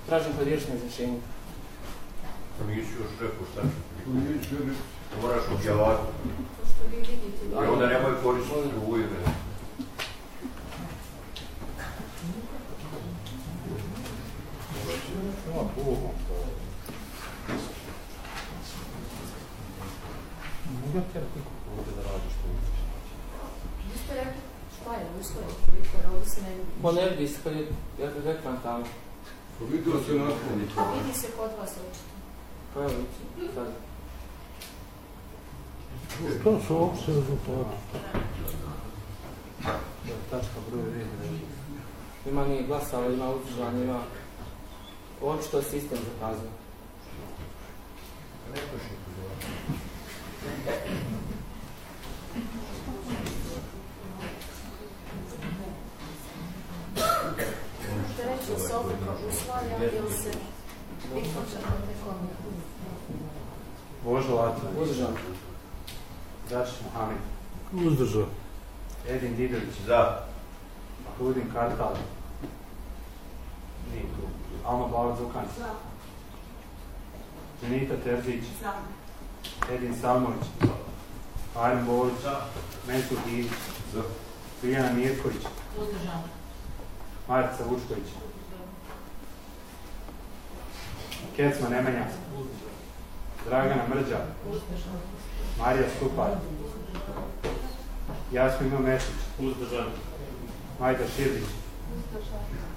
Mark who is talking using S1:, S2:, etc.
S1: Tražim pojedinačno izvršenje.
S2: Nisi još rekao šta će. Moraš objavati. I onda nemoj koristiti u ime.
S3: Mogu ja tjerati ovdje da radiš to izvršenje?
S4: Vi ste rekli šta je uslovi koliko da ovdje se ne vidi?
S1: Po ne vidi se kad je ekran tamo.
S5: Vidio se nakloniti.
S4: A vidi se kod vas očito.
S1: Pa evo vidi, sad.
S6: Što su opšte rezultati?
S3: Tačka broj redi.
S1: Ima nije glasalo, ima uzdržanje, ima... Očito sistem zakazuje.
S4: Možete reći se odluka usvaja ili se prihvaća na nekom?
S3: Božo Latinović.
S1: Uzdržan.
S3: Dačić Muhamid.
S6: Uzdržao.
S3: Edin Didović.
S2: Za.
S3: Rudin Kartal. Nije tu. Alma Balac Zukan.
S4: Za.
S3: Janita Terzić.
S4: Za.
S3: Edin Salmović. Arim Bolić. Mensur Divić. Biljana Mirković.
S4: Uzdržan.
S3: Marica Vučković. Kecma Nemanja. Dragana Mrđa.
S4: Uzdržan.
S3: Marija Stupar. Jasmina Mesić.
S6: Uzdržan.
S3: Majda Širlić.
S4: Uzdržan.